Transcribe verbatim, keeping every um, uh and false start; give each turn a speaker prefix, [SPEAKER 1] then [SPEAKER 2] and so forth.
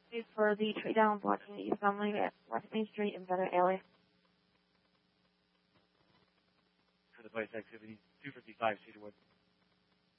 [SPEAKER 1] For the trade down blocking the East Family at West Main Street in Better Alley.
[SPEAKER 2] For the place activity, two fifty-five Cedarwood.